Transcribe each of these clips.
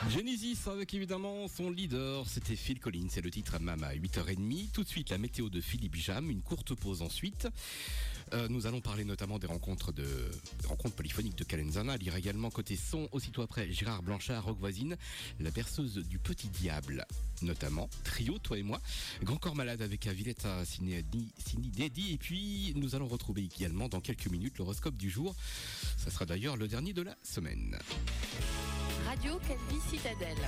Genesis avec évidemment son leader, c'était Phil Collins, c'est le titre Mama à 8h30. Tout de suite la météo de Philippe Jam, une courte pause ensuite. Nous allons parler notamment des rencontres polyphoniques de Calenzana. À lire également côté son, aussitôt après Gérard Blanchard, Rock Voisine, la berceuse du Petit Diable, notamment Trio, toi et moi, Grand Corps Malade avec Villetta Sini Dedi. Et puis nous allons retrouver également dans quelques minutes l'horoscope du jour. Ça sera d'ailleurs le dernier de la semaine. Radio Calvi Citadelle.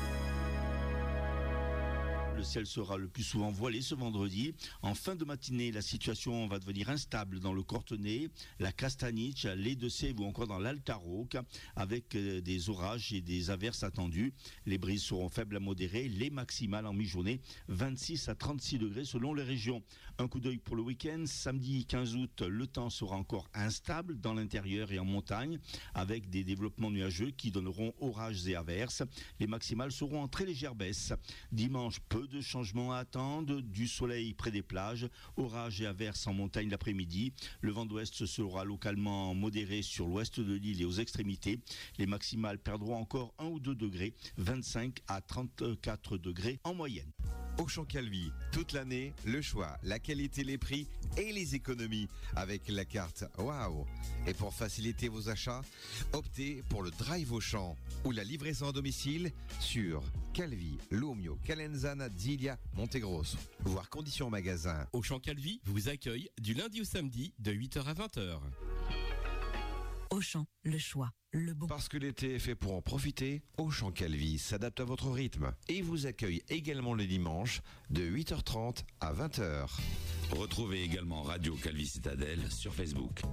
Le ciel sera le plus souvent voilé ce vendredi. En fin de matinée, la situation va devenir instable dans le Cortenay, la Castaniche, les Deux-Sèvres ou encore dans l'Alta Rocque, avec des orages et des averses attendues. Les brises seront faibles à modérées, les maximales en mi-journée, 26 à 36 degrés selon les régions. Un coup d'œil pour le week-end. Samedi 15 août, le temps sera encore instable dans l'intérieur et en montagne, avec des développements nuageux qui donneront orages et averses. Les maximales seront en très légère baisse. Dimanche, peu de changements à attendre, du soleil près des plages, orages et averses en montagne l'après-midi. Le vent d'ouest sera localement modéré sur l'ouest de l'île et aux extrémités. Les maximales perdront encore 1 ou 2 degrés, 25 à 34 degrés en moyenne. Auchan Calvi, toute l'année, le choix, la qualité, les prix et les économies avec la carte Waouh. Et pour faciliter vos achats, optez pour le Drive Auchan ou la livraison à domicile sur Calvi, Lumio, Calenzana, Zilia, Montegrosso. Voir conditions en magasin. Auchan Calvi vous accueille du lundi au samedi de 8h à 20h. Auchan, le choix, le bon. Parce que l'été est fait pour en profiter, Auchan Calvi s'adapte à votre rythme et vous accueille également le dimanche de 8h30 à 20h. Retrouvez également Radio Calvi Citadelle sur Facebook.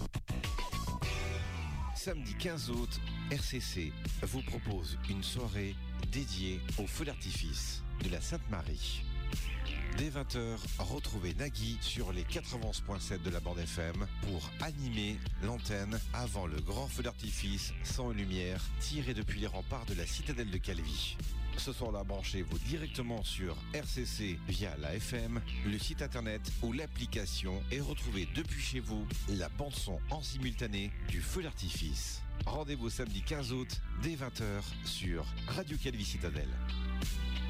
Samedi 15 août, RCC vous propose une soirée dédiée au feu d'artifice de la Sainte-Marie. Dès 20h, retrouvez Nagui sur les 91.7 de la bande FM pour animer l'antenne avant le grand feu d'artifice sans lumière tiré depuis les remparts de la citadelle de Calvi. Ce soir-là, branchez-vous directement sur RCC via la FM, le site internet ou l'application et retrouvez depuis chez vous la bande-son en simultané du feu d'artifice. Rendez-vous samedi 15 août dès 20h sur Radio Calvi Citadelle.